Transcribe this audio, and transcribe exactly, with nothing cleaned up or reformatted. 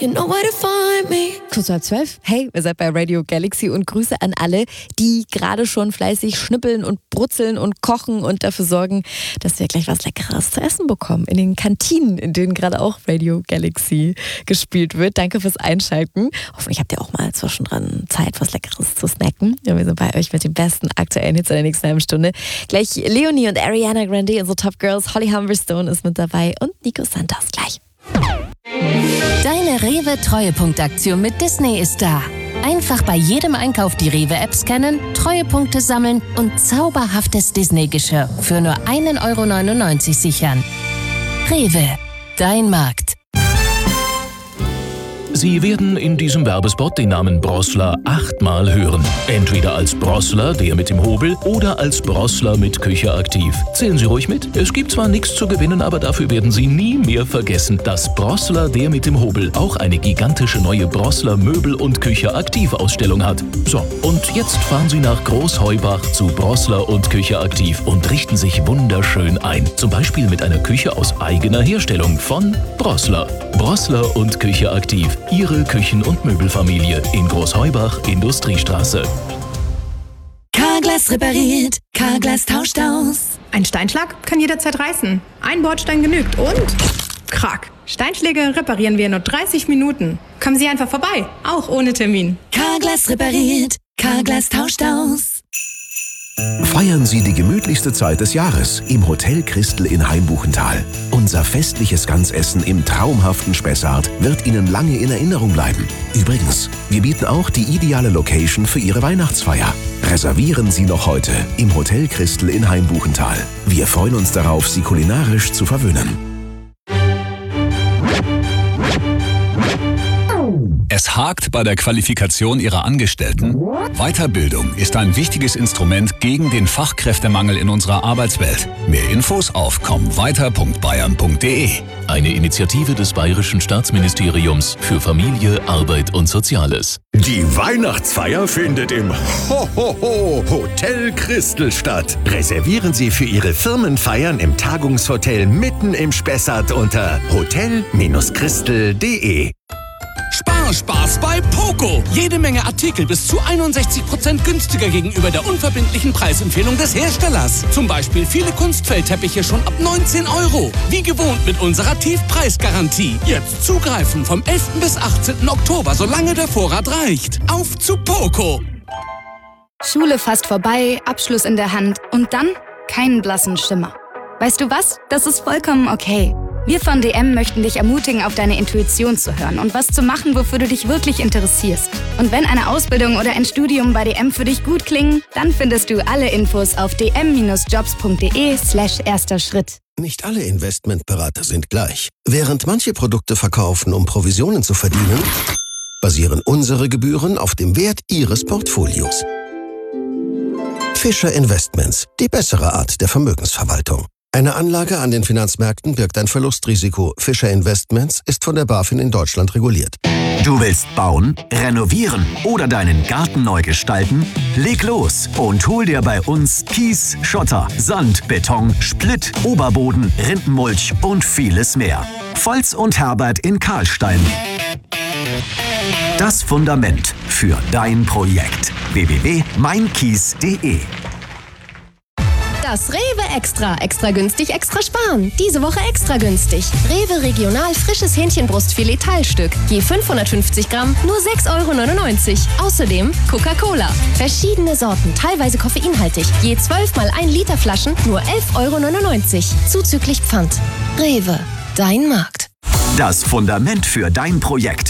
You know where to find me. Kurz halb zwölf. Hey, ihr seid bei Radio Galaxy und Grüße an alle, die gerade schon fleißig schnippeln und brutzeln und kochen und dafür sorgen, dass wir gleich was Leckeres zu essen bekommen. In den Kantinen, in denen gerade auch Radio Galaxy gespielt wird. Danke fürs Einschalten. Hoffentlich habt ihr auch mal zwischendrin Zeit, was Leckeres zu snacken. Ja, wir sind bei euch mit den besten aktuellen Hits in der nächsten halben Stunde. Gleich Leonie und Ariana Grande, unsere Top Girls. Holly Humberstone ist mit dabei und Nico Santos gleich. Deine Rewe-Treuepunktaktion mit Disney ist da. Einfach bei jedem Einkauf die Rewe-App scannen, Treuepunkte sammeln und zauberhaftes Disney-Geschirr für nur ein Euro neunundneunzig sichern. Rewe, dein Markt. Sie werden in diesem Werbespot den Namen Brossler achtmal hören. Entweder als Brossler, der mit dem Hobel, oder als Brossler mit Küche aktiv. Zählen Sie ruhig mit. Es gibt zwar nichts zu gewinnen, aber dafür werden Sie nie mehr vergessen, dass Brossler, der mit dem Hobel, auch eine gigantische neue Brossler Möbel- und Küche aktiv Ausstellung hat. So, und jetzt fahren Sie nach Großheubach zu Brossler und Küche aktiv und richten sich wunderschön ein. Zum Beispiel mit einer Küche aus eigener Herstellung von Brossler. Brossler und Küche aktiv. Ihre Küchen- und Möbelfamilie in Großheubach, Industriestraße. Carglass repariert, Carglass tauscht aus. Ein Steinschlag kann jederzeit reißen. Ein Bordstein genügt und krack. Steinschläge reparieren wir in nur dreißig Minuten. Kommen Sie einfach vorbei, auch ohne Termin. Carglass repariert, Carglass tauscht aus. Feiern Sie die gemütlichste Zeit des Jahres im Hotel Christel in Hainbuchental. Unser festliches Ganzessen im traumhaften Spessart wird Ihnen lange in Erinnerung bleiben. Übrigens, wir bieten auch die ideale Location für Ihre Weihnachtsfeier. Reservieren Sie noch heute im Hotel Christel in Hainbuchental. Wir freuen uns darauf, Sie kulinarisch zu verwöhnen. Es hakt bei der Qualifikation Ihrer Angestellten? Weiterbildung ist ein wichtiges Instrument gegen den Fachkräftemangel in unserer Arbeitswelt. Mehr Infos auf komm weiter punkt bayern punkt de. Eine Initiative des Bayerischen Staatsministeriums für Familie, Arbeit und Soziales. Die Weihnachtsfeier findet im Ho-Ho-Ho Hotel Christel statt. Reservieren Sie für Ihre Firmenfeiern im Tagungshotel mitten im Spessart unter hotel Christel punkt de. Sparspaß bei Poco. Jede Menge Artikel bis zu einundsechzig Prozent günstiger gegenüber der unverbindlichen Preisempfehlung des Herstellers. Zum Beispiel viele Kunstfeldteppiche schon ab neunzehn Euro. Wie gewohnt mit unserer Tiefpreisgarantie. Jetzt zugreifen vom elften bis achtzehnten Oktober, solange der Vorrat reicht. Auf zu Poco. Schule fast vorbei, Abschluss in der Hand und dann keinen blassen Schimmer. Weißt du was? Das ist vollkommen okay. Wir von D M möchten dich ermutigen, auf deine Intuition zu hören und was zu machen, wofür du dich wirklich interessierst. Und wenn eine Ausbildung oder ein Studium bei D M für dich gut klingen, dann findest du alle Infos auf d m jobs punkt de slash erster Schritt. Nicht alle Investmentberater sind gleich. Während manche Produkte verkaufen, um Provisionen zu verdienen, basieren unsere Gebühren auf dem Wert Ihres Portfolios. Fischer Investments, die bessere Art der Vermögensverwaltung. Eine Anlage an den Finanzmärkten birgt ein Verlustrisiko. Fischer Investments ist von der BaFin in Deutschland reguliert. Du willst bauen, renovieren oder deinen Garten neu gestalten? Leg los und hol dir bei uns Kies, Schotter, Sand, Beton, Splitt, Oberboden, Rindenmulch und vieles mehr. Volz und Herbert in Karlstein. Das Fundament für dein Projekt. w w w punkt mein kies punkt de. Das Rewe Extra. Extra günstig, extra sparen. Diese Woche extra günstig. Rewe Regional frisches Hähnchenbrustfilet Teilstück. Je fünfhundertfünfzig Gramm, nur sechs Euro neunundneunzig. Außerdem Coca-Cola. Verschiedene Sorten, teilweise koffeinhaltig. Je zwölf mal ein Liter Flaschen, nur elf Euro neunundneunzig. Zuzüglich Pfand. Rewe, dein Markt. Das Fundament für dein Projekt